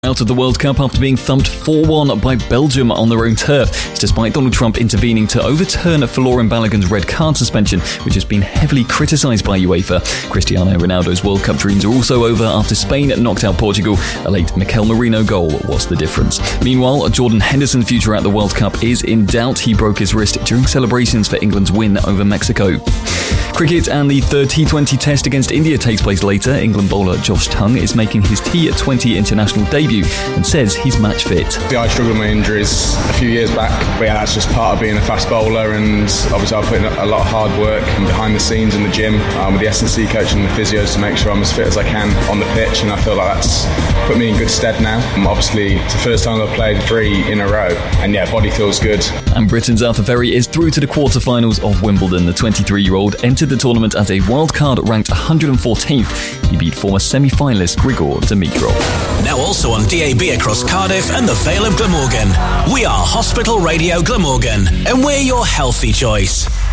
Out of the World Cup after being thumped 4-1 by Belgium on their own turf. It's despite Donald Trump intervening to overturn Folarin Balogun's red card suspension, which has been heavily criticised by UEFA. Cristiano Ronaldo's World Cup dreams are also over after Spain knocked out Portugal. A late Mikel Merino goal was the difference. Meanwhile, Jordan Henderson's future at the World Cup is in doubt. He broke his wrist during celebrations for England's win over Mexico. Cricket and the third T20 test against India takes place later. England bowler Josh Tongue is making his T20 international debut and says he's match fit. I struggled with my injuries a few years back, but yeah, that's just part of being a fast bowler, and obviously I put in a lot of hard work and behind the scenes in the gym with the S&C coach and the physios to make sure I'm as fit as I can on the pitch, and I feel like that's put me in good stead now. Obviously, it's the first time I've played 3 in a row, and yeah, body feels good. And Britain's Arthur Ferry is through to the quarterfinals of Wimbledon. The 23-year-old entered the tournament as a wildcard ranked 114th. He beat former semi-finalist Grigor Dimitrov. Now also on DAB across Cardiff and the Vale of Glamorgan. We are Hospital Radio Glamorgan, and we're your healthy choice.